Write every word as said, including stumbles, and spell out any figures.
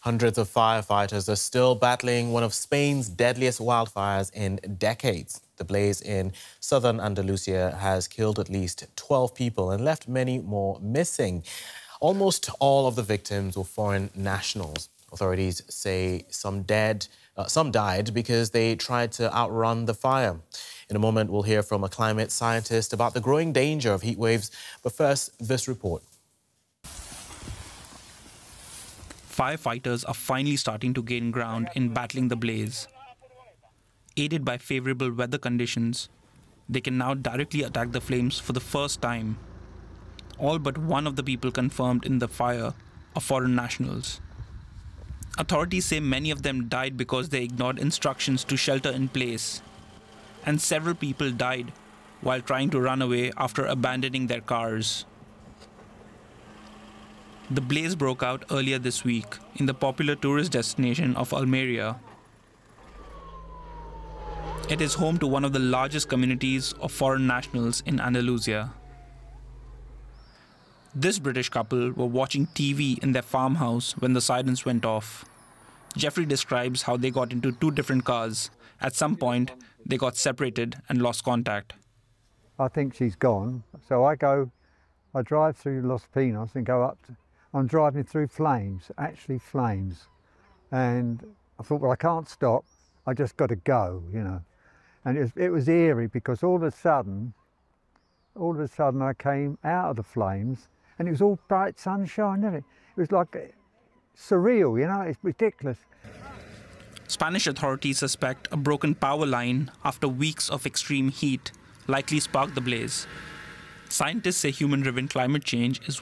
Hundreds of firefighters are still battling one of Spain's deadliest wildfires in decades. The blaze in southern Andalusia has killed at least twelve people and left many more missing. Almost all of the victims were foreign nationals. Authorities say some dead, uh, some died because they tried to outrun the fire. In a moment, we'll hear from a climate scientist about the growing danger of heat waves. But first, this report. Firefighters are finally starting to gain ground in battling the blaze. Aided by favorable weather conditions, they can now directly attack the flames for the first time. All but one of the people confirmed in the fire are foreign nationals. Authorities say many of them died because they ignored instructions to shelter in place, and several people died while trying to run away after abandoning their cars. The blaze broke out earlier this week in the popular tourist destination of Almeria. It is home to one of the largest communities of foreign nationals in Andalusia. This British couple were watching T V in their farmhouse when the sirens went off. Jeffrey describes how they got into two different cars. At some point, they got separated and lost contact. I think she's gone, so I go, I drive through Los Pinos and go up to, I'm driving through flames, actually flames. And I thought, well, I can't stop, I just got to go, you know. And it was, it was eerie because all of a sudden, all of a sudden I came out of the flames and it was all bright sunshine, everything. It was like surreal, you know, it's ridiculous. Spanish authorities suspect a broken power line after weeks of extreme heat likely sparked the blaze. Scientists say human-driven climate change is